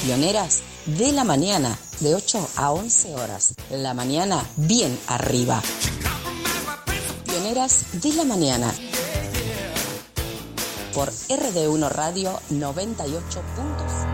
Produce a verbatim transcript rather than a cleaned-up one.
Pioneras de la mañana, de ocho a once horas. La mañana bien arriba. Pioneras de la mañana. Por R D uno Radio noventa y ocho punto cinco.